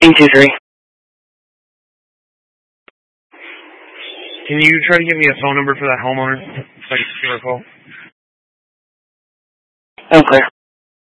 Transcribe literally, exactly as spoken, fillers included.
eight two three. Can you try to give me a phone number for that homeowner so I can give her a call? I'm clear.